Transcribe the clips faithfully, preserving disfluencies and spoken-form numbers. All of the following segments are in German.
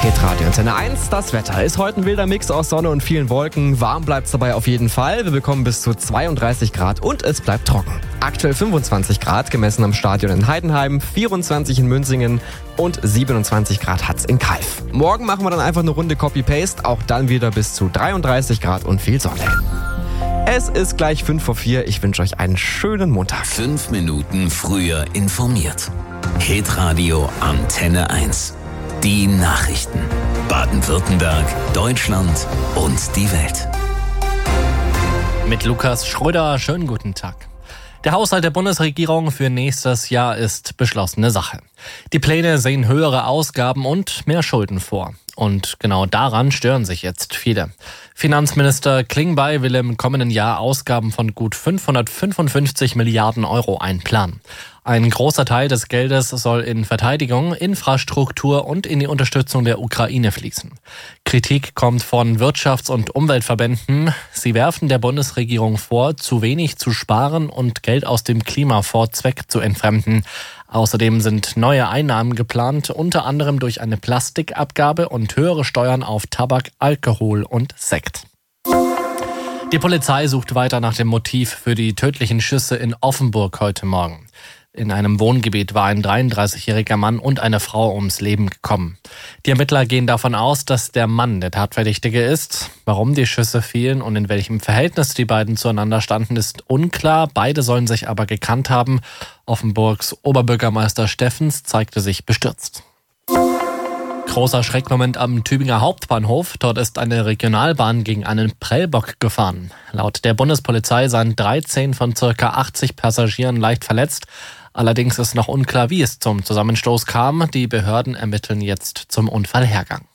Hitradio Antenne eins, das Wetter ist heute ein wilder Mix aus Sonne und vielen Wolken. Warm bleibt es dabei auf jeden Fall. Wir bekommen bis zu zweiunddreißig Grad und es bleibt trocken. Aktuell fünfundzwanzig Grad, gemessen am Stadion in Heidenheim, vierundzwanzig in Münzingen und siebenundzwanzig Grad hat's in Calw. Morgen machen wir dann einfach eine Runde Copy-Paste, auch dann wieder bis zu dreiunddreißig Grad und viel Sonne. Es ist gleich fünf vor vier, ich wünsche euch einen schönen Montag. Fünf Minuten früher informiert. Hitradio Antenne eins. Die Nachrichten. Baden-Württemberg, Deutschland und die Welt. Mit Lukas Schröder, schönen guten Tag. Der Haushalt der Bundesregierung für nächstes Jahr ist beschlossene Sache. Die Pläne sehen höhere Ausgaben und mehr Schulden vor. Und genau daran stören sich jetzt viele. Finanzminister Klingbeil will im kommenden Jahr Ausgaben von gut fünfhundertfünfundfünfzig Milliarden Euro einplanen. Ein großer Teil des Geldes soll in Verteidigung, Infrastruktur und in die Unterstützung der Ukraine fließen. Kritik kommt von Wirtschafts- und Umweltverbänden. Sie werfen der Bundesregierung vor, zu wenig zu sparen und Geld aus dem Klimafonds Zweck zu entfremden. Außerdem sind neue Einnahmen geplant, unter anderem durch eine Plastikabgabe und höhere Steuern auf Tabak, Alkohol und Sekt. Die Polizei sucht weiter nach dem Motiv für die tödlichen Schüsse in Offenburg heute Morgen. In einem Wohngebiet war ein dreiunddreißigjähriger Mann und eine Frau ums Leben gekommen. Die Ermittler gehen davon aus, dass der Mann der Tatverdächtige ist. Warum die Schüsse fielen und in welchem Verhältnis die beiden zueinander standen, ist unklar. Beide sollen sich aber gekannt haben. Offenburgs Oberbürgermeister Steffens zeigte sich bestürzt. Großer Schreckmoment am Tübinger Hauptbahnhof. Dort ist eine Regionalbahn gegen einen Prellbock gefahren. Laut der Bundespolizei seien dreizehn von ca. achtzig Passagieren leicht verletzt. Allerdings ist noch unklar, wie es zum Zusammenstoß kam. Die Behörden ermitteln jetzt zum Unfallhergang.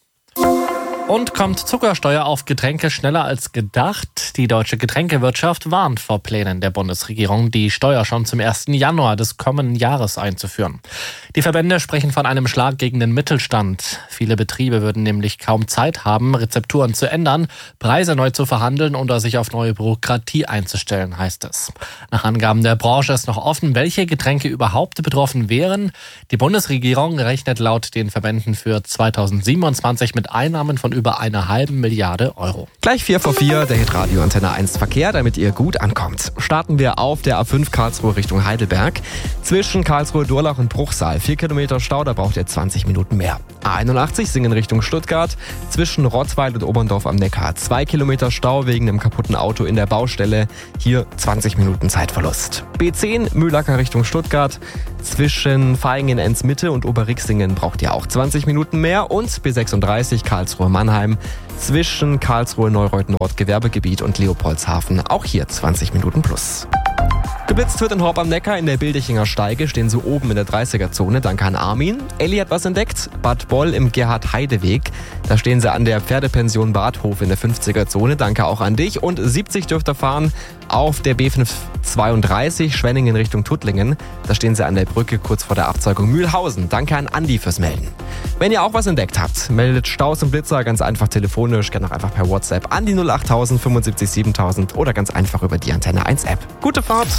Und kommt Zuckersteuer auf Getränke schneller als gedacht? Die deutsche Getränkewirtschaft warnt vor Plänen der Bundesregierung, die Steuer schon zum ersten Januar des kommenden Jahres einzuführen. Die Verbände sprechen von einem Schlag gegen den Mittelstand. Viele Betriebe würden nämlich kaum Zeit haben, Rezepturen zu ändern, Preise neu zu verhandeln oder sich auf neue Bürokratie einzustellen, heißt es. Nach Angaben der Branche ist noch offen, welche Getränke überhaupt betroffen wären. Die Bundesregierung rechnet laut den Verbänden für zweitausendsiebenundzwanzig mit Einnahmen von über einer halben Milliarde Euro. Gleich vier vor vier, der Hitradio Antenne eins Verkehr, damit ihr gut ankommt. Starten wir auf der A fünf Karlsruhe Richtung Heidelberg. Zwischen Karlsruhe-Durlach und Bruchsal. Vier Kilometer Stau, da braucht ihr zwanzig Minuten mehr. A einundachtzig Singen Richtung Stuttgart. Zwischen Rottweil und Oberndorf am Neckar. Zwei Kilometer Stau wegen einem kaputten Auto in der Baustelle. Hier zwanzig Minuten Zeitverlust. B zehn Mühlacker Richtung Stuttgart. Zwischen Vaihingen-Enz-Mitte und Oberrixingen braucht ihr auch zwanzig Minuten mehr. Und B sechsunddreißig Karlsruhe-Mannheim. Zwischen Karlsruhe-Neureuth-Nord Gewerbegebiet und Leopoldshafen. Auch hier zwanzig Minuten plus. Geblitzt wird in Horb am Neckar in der Bildichinger Steige, stehen sie oben in der dreißiger-Zone, danke an Armin. Elli hat was entdeckt, Bad Boll im Gerhard-Heide-Weg. Da stehen sie an der Pferdepension Badhof in der fünfziger-Zone, danke auch an dich. Und siebzig dürft ihr fahren auf der B fünfhundertzweiunddreißig Schwenningen Richtung Tuttlingen. Da stehen sie an der Brücke kurz vor der Abzweigung Mühlhausen. Danke an Andi fürs Melden. Wenn ihr auch was entdeckt habt, meldet Staus und Blitzer ganz einfach telefonisch, gerne auch einfach per WhatsApp an die null achttausend fünfundsiebzig siebentausend oder ganz einfach über die Antenne eins App. Gute Fahrt!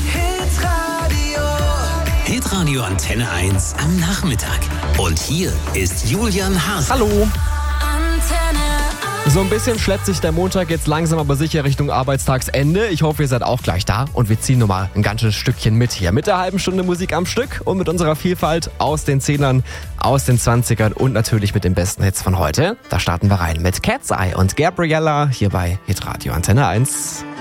Hitradio. Hitradio Antenne eins am Nachmittag. Und hier ist Julian Haas. Hallo! Antenne. So ein bisschen schleppt sich der Montag jetzt langsam aber sicher Richtung Arbeitstagsende. Ich hoffe, ihr seid auch gleich da und wir ziehen nochmal ein ganzes Stückchen mit hier. Mit der halben Stunde Musik am Stück und mit unserer Vielfalt aus den Zehnern, aus den Zwanzigern und natürlich mit den besten Hits von heute. Da starten wir rein mit Cat's Eye und Gabriella hier bei Hitradio Antenne eins.